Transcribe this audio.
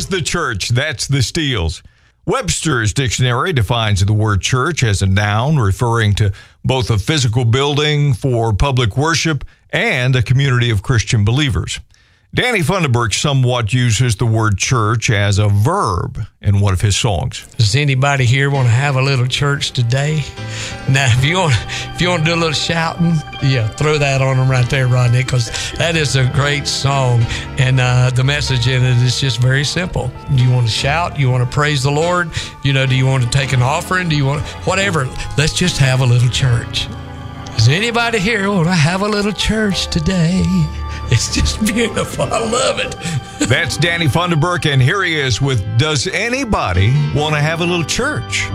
is the church? That's the Steels. Webster's dictionary defines the word church as a noun referring to both a physical building for public worship and a community of Christian believers. Danny Funderburk somewhat uses the word church as a verb in one of his songs. Does anybody here want to have a little church today? Now, if you want to do a little shouting, yeah, throw that on them right there, Rodney, because that is a great song. And the message in it is just very simple. Do you want to shout? You want to praise the Lord? Do you want to take an offering? Do you want whatever? Let's just have a little church. Does anybody here want to have a little church today? It's just beautiful. I love it. That's Danny Funderburk, and here he is with Does Anybody Want to Have a Little Church?